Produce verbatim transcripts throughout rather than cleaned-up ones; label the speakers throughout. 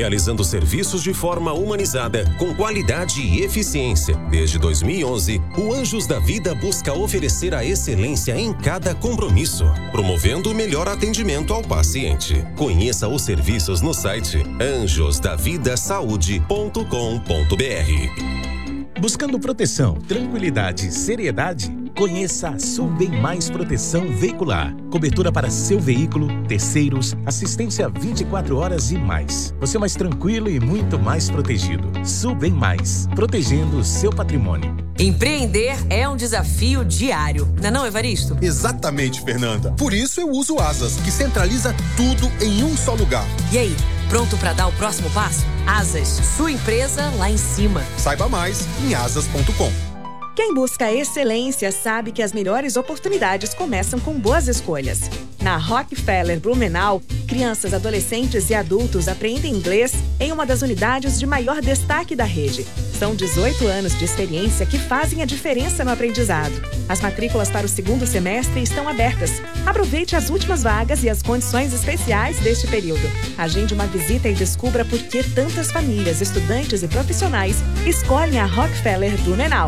Speaker 1: realizando serviços de forma humanizada, com qualidade e eficiência. Desde dois mil e onze, o Anjos da Vida busca oferecer a excelência em cada compromisso, promovendo o melhor atendimento ao paciente. Conheça os serviços no site anjos da vida saúde ponto com ponto br.
Speaker 2: Buscando proteção, tranquilidade e seriedade? Conheça a Sulbem Mais Proteção Veicular. Cobertura para seu veículo, terceiros, assistência vinte e quatro horas e mais. Você mais tranquilo e muito mais protegido. Sulbem Mais, protegendo o seu patrimônio.
Speaker 3: Empreender é um desafio diário, não é não, Evaristo?
Speaker 4: Exatamente, Fernanda. Por isso eu uso o Asas, que centraliza tudo em um só lugar.
Speaker 3: E aí, pronto para dar o próximo passo? Asas, sua empresa lá em cima.
Speaker 4: Saiba mais em asas ponto com.
Speaker 5: Quem busca excelência sabe que as melhores oportunidades começam com boas escolhas. Na Rockefeller Blumenau, crianças, adolescentes e adultos aprendem inglês em uma das unidades de maior destaque da rede. São dezoito anos de experiência que fazem a diferença no aprendizado. As matrículas para o segundo semestre estão abertas. Aproveite as últimas vagas e as condições especiais deste período. Agende uma visita e descubra por que tantas famílias, estudantes e profissionais escolhem a Rockefeller Blumenau.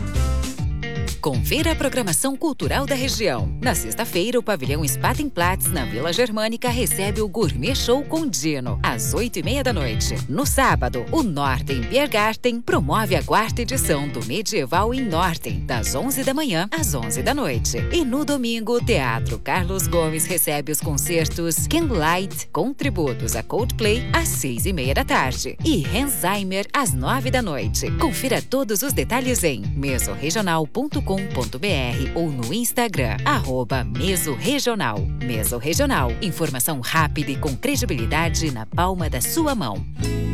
Speaker 6: Confira a programação cultural da região. Na sexta-feira, o pavilhão Spatenplatz, na Vila Germânica, recebe o Gourmet Show com Dino, às oito e meia da noite. No sábado, o Norten Biergarten promove a quarta edição do Medieval em Norten, das onze da manhã às onze da noite. E no domingo, o Teatro Carlos Gomes recebe os concertos Candlelight, com tributos a Coldplay, às seis e meia da tarde. E Henzheimer, às nove da noite. Confira todos os detalhes em mesorregional ponto com ponto br ou no Instagram, arroba Mesorregional. Mesorregional, informação rápida e com credibilidade na palma da sua mão.